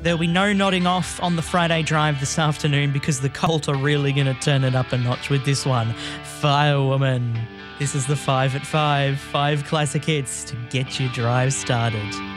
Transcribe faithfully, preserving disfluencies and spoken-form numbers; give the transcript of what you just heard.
There'll be no nodding off on the Friday drive this afternoon because the Colt are really going to turn it up a notch with this one. Firewoman. This is the five at five. Five classic hits to get your drive started.